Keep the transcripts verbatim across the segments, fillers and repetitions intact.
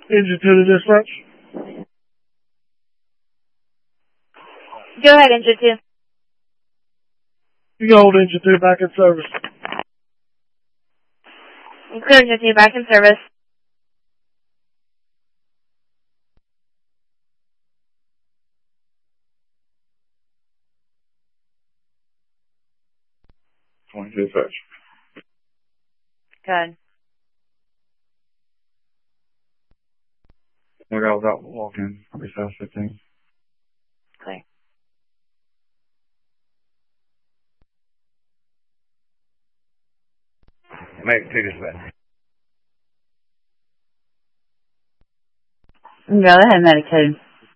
Engine two to dispatch. Go ahead, engine two. You can hold engine two back in service. Clear engine two back in service. twenty-two dispatch. Good. We got without walk-in, recess fifteen. Clear. Make two dispatch. Go ahead, Medic two.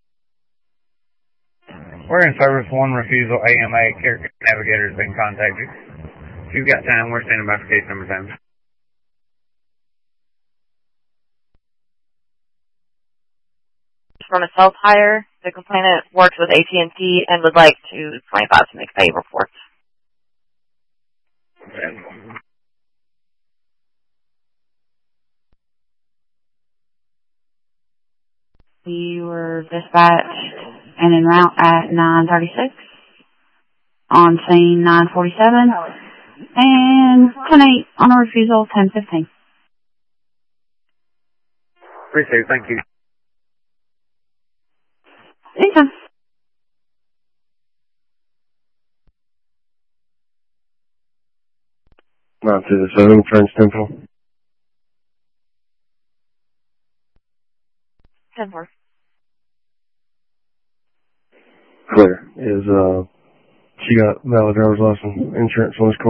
We're in service, one refusal, A M A, care navigator has been contacted. If you've got time, we're standing by for case number ten. From a self-hire, the complainant works with A T and T and would like to twenty-five to make pay reports. You were dispatched and en route at nine thirty-six. On scene nine forty-seven. And ten eight on a refusal ten fifteen. Appreciate it, thank you. Anytime. Not to the seven, French Temple. ten four. Clear. Is, uh, she got valid driver's license, insurance on this call?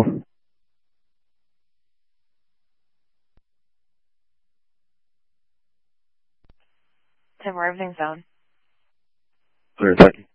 ten four, everything's down. Clear, thank you.